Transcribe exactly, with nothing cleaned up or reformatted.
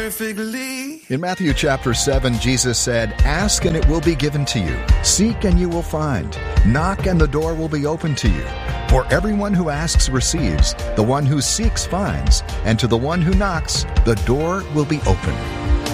perfectly. In Matthew chapter seven, Jesus said, "Ask and it will be given to you. Seek and you will find. Knock and the door will be opened to you. For everyone who asks receives, the one who seeks finds, and to the one who knocks, the door will be open."